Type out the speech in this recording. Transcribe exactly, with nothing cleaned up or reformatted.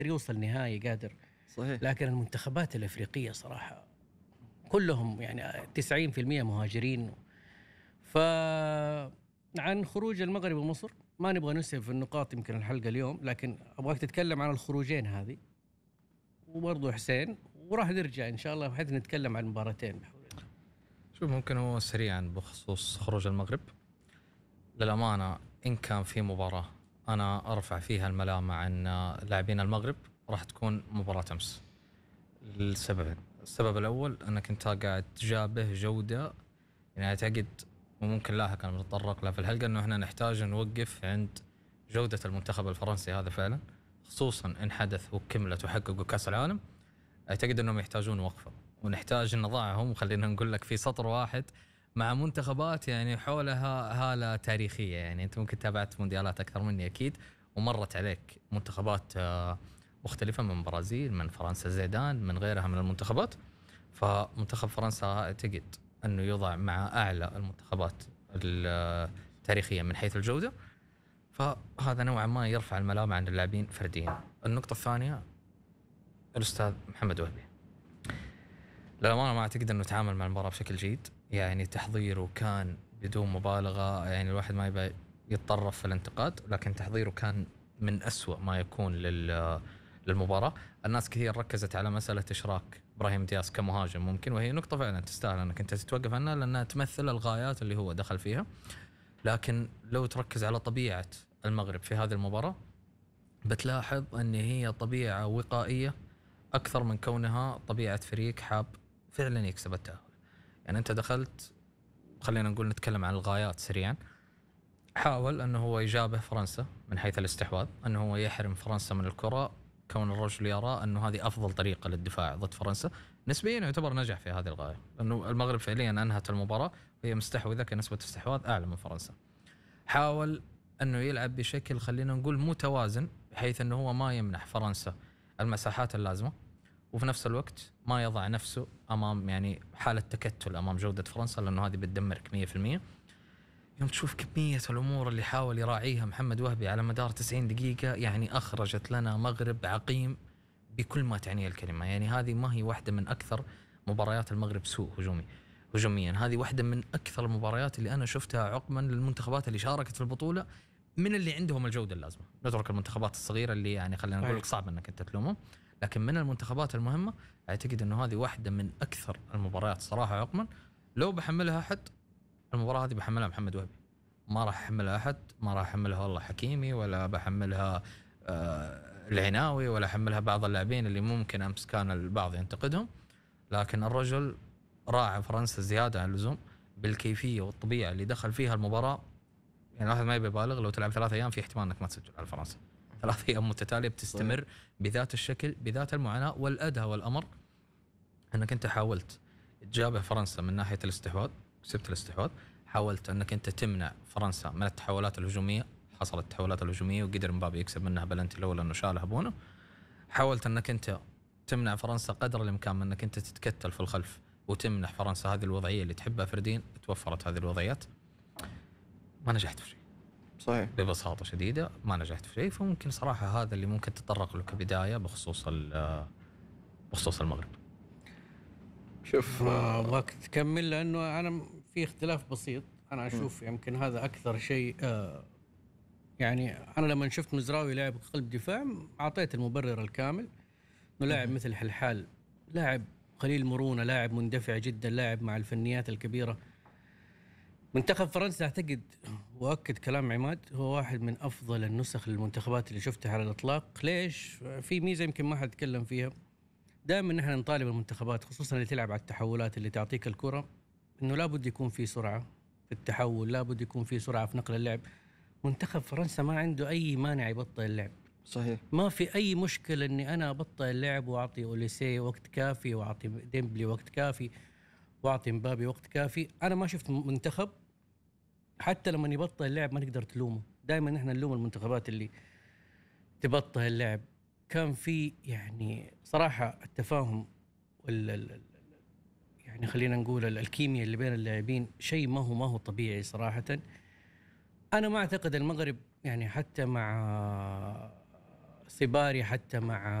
يوصل نهائي قادر. صحيح. لكن المنتخبات الأفريقية صراحة كلهم يعني تسعين بالمئة مهاجرين. فعن خروج المغرب ومصر ما نبغى نسهب في النقاط يمكن الحلقة اليوم، لكن أبغاك تتكلم عن الخروجين هذه وبرضو حسين، وراح نرجع إن شاء الله بحيث نتكلم عن مباراتين بحول الله. شوف ممكن هو سريعا بخصوص خروج المغرب. للأمانة إن كان في مباراة أنا أرفع فيها الملامة عن لاعبين المغرب راح تكون مباراة أمس لسببين. السبب الأول أنك أنت قاعد تجابه جودة، يعني أعتقد وممكن لاحقا نتطرق لها في الحلقة أنه إحنا نحتاج نوقف عند جودة المنتخب الفرنسي هذا فعلا، خصوصا إن حدث وكملت وحققوا كأس العالم. أعتقد أنهم يحتاجون وقفة ونحتاج نضعهم، وخلينا نقول لك في سطر واحد مع منتخبات يعني حولها هالة تاريخية. يعني أنت ممكن تابعت مونديالات أكثر مني أكيد، ومرت عليك منتخبات مختلفة من برازيل، من فرنسا زيدان، من غيرها من المنتخبات. فمنتخب فرنسا أعتقد أنه يوضع مع أعلى المنتخبات التاريخية من حيث الجودة، فهذا نوعا ما يرفع الملامة عن اللاعبين فرديا. النقطة الثانية الأستاذ محمد وهبي، للأمانة ما أعتقد أنه تعامل مع المباراة بشكل جيد. يعني تحضيره كان بدون مبالغة، يعني الواحد ما يبقى يتطرف في الانتقاد، لكن تحضيره كان من أسوأ ما يكون للمباراة. الناس كثير ركزت على مسألة إشراك إبراهيم دياز كمهاجم ممكن، وهي نقطة فعلا تستاهل أنك أنت تتوقف عنها لأنها تمثل الغايات اللي هو دخل فيها. لكن لو تركز على طبيعة المغرب في هذه المباراة بتلاحظ أن هي طبيعة وقائية أكثر من كونها طبيعة فريق حاب فعلا يكسب التأهل. يعني أنت دخلت، خلينا نقول نتكلم عن الغايات سريعا، حاول أنه هو يجابه فرنسا من حيث الاستحواذ، أنه هو يحرم فرنسا من الكرة، كون الرجل يرى أنه هذه أفضل طريقة للدفاع ضد فرنسا. نسبيا يعتبر نجح في هذه الغاية، لأنه المغرب فعليا أنهت المباراة وهي مستحوذة كنسبة استحواذ أعلى من فرنسا. حاول أنه يلعب بشكل خلينا نقول متوازن، بحيث أنه هو ما يمنح فرنسا المساحات اللازمة، وفي نفس الوقت ما يضع نفسه أمام يعني حالة تكتل أمام جودة فرنسا، لأنه هذه بتدمرك مية في المية. يوم تشوف كمية الأمور اللي حاول يراعيها محمد وهبي على مدار تسعين دقيقة، يعني أخرجت لنا مغرب عقيم بكل ما تعنيه الكلمة. يعني هذه ما هي واحدة من أكثر مباريات المغرب سوء هجومي هجوميا، هذه واحدة من أكثر المباريات اللي أنا شفتها عقما للمنتخبات اللي شاركت في البطولة من اللي عندهم الجودة اللازمة. نترك المنتخبات الصغيرة اللي يعني خلينا نقول لك صعب أنك أنت تلومهم، لكن من المنتخبات المهمة أعتقد أنه هذه واحدة من أكثر المباريات صراحة عقما. لو بحملها أحد المباراة هذه بحملها محمد وهبي، ما راح أحملها أحد، ما راح أحملها والله حكيمي، ولا بحملها آه العناوي، ولا أحملها بعض اللاعبين اللي ممكن أمس كان البعض ينتقدهم. لكن الرجل راعى فرنسا زيادة عن اللزوم بالكيفية والطبيعة اللي دخل فيها المباراة. يعني واحد ما يبي يبالغ، لو تلعب ثلاثة أيام في احتمال أنك ما تسجل على فرنسا. ثلاثة أيام متتالية بتستمر بذات الشكل بذات المعاناة. والأدهى والأمر أنك أنت حاولت تجابه فرنسا من ناحية الاستحواذ، كسبت الاستحواذ. حاولت أنك أنت تمنع فرنسا من التحولات الهجومية، حصلت التحولات الهجومية وقدر مبابي يكسب منها بلنتي الأول لأنه شالها بونه. حاولت أنك أنت تمنع فرنسا قدر الإمكان من أنك أنت تتكتل في الخلف وتمنح فرنسا هذه الوضعية اللي تحبها فردين. توفرت هذه الوضعيات، ما نجحت في شيء. صحيح. ببساطة شديدة ما نجحت في شيء. فممكن صراحة هذا اللي ممكن تطرق له كبداية بخصوص بخصوص المغرب. شوف أبغاك تكمل لأنه أنا في اختلاف بسيط. أنا أشوف يمكن هذا أكثر شيء آه يعني أنا لما شفت مزراوي لاعب قلب دفاع أعطيت المبرر الكامل إنه لاعب مثل حلحال، لاعب قليل مرونة، لاعب مندفع جدا، لاعب مع الفنيات الكبيرة. منتخب فرنسا أعتقد وأكد كلام عماد هو واحد من أفضل النسخ للمنتخبات اللي شفتها على الإطلاق. ليش؟ في ميزة يمكن ما حد يتكلم فيها، دائما نحن نطالب المنتخبات خصوصا اللي تلعب على التحولات اللي تعطيك الكرة إنه لابد يكون في سرعة في التحول، لابد يكون في سرعة في نقل اللعب. منتخب فرنسا ما عنده أي مانع يبطل اللعب. صحيح. ما في أي مشكلة إني أنا أبطل اللعب وأعطي أوليسي وقت كافي وأعطي ديمبلي وقت كافي وأعطي مبابي وقت كافي. أنا ما شفت منتخب حتى لما يبطل اللعب ما نقدر تلومه. دائما نحن نلوم المنتخبات اللي تبطل اللعب. كان في يعني صراحة التفاهم وال يعني خلينا نقول الكيمياء اللي بين اللاعبين شيء ما هو ما هو طبيعي صراحة. أنا ما أعتقد المغرب يعني حتى مع صباري حتى مع